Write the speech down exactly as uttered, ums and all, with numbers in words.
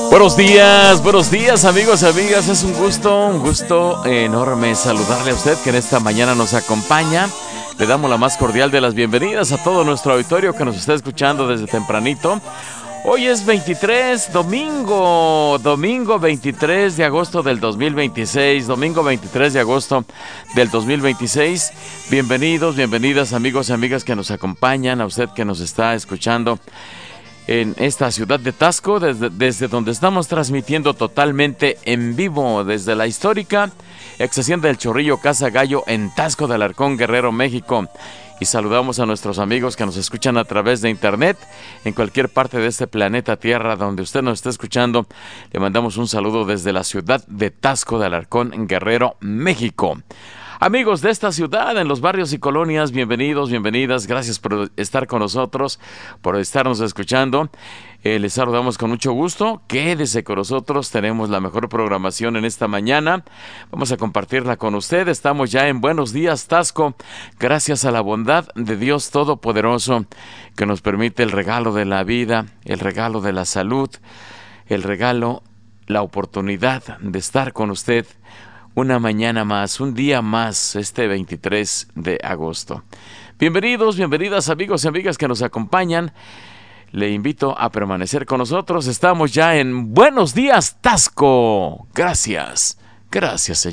Buenos días, buenos días amigos y amigas, es un gusto, un gusto enorme saludarle a usted que en esta mañana nos acompaña. Le damos la más cordial de las bienvenidas a todo nuestro auditorio que nos está escuchando desde tempranito. Hoy es veintitrés, domingo, domingo veintitrés de agosto del dos mil veintiséis, domingo veintitrés de agosto del dos mil veintiséis. Bienvenidos, bienvenidas amigos y amigas que nos acompañan, a usted que nos está escuchando en esta ciudad de Taxco, desde, desde donde estamos transmitiendo totalmente en vivo desde la histórica ex hacienda del Chorrillo Casa Gallo en Taxco de Alarcón, Guerrero, México. Y saludamos a nuestros amigos que nos escuchan a través de internet en cualquier parte de este planeta Tierra donde usted nos esté escuchando. Le mandamos un saludo desde la ciudad de Taxco de Alarcón, Guerrero, México. Amigos de esta ciudad, en los barrios y colonias, bienvenidos, bienvenidas. Gracias por estar con nosotros, por estarnos escuchando. Eh, les saludamos con mucho gusto. Quédese con nosotros, tenemos la mejor programación en esta mañana. Vamos a compartirla con usted. Estamos ya en Buenos Días, Taxco. Gracias a la bondad de Dios Todopoderoso que nos permite el regalo de la vida, el regalo de la salud, el regalo, la oportunidad de estar con usted una mañana más, un día más, este veintitrés de agosto. Bienvenidos, bienvenidas amigos y amigas que nos acompañan. Le invito a permanecer con nosotros. Estamos ya en Buenos Días, Taxco. Gracias, gracias, Señor.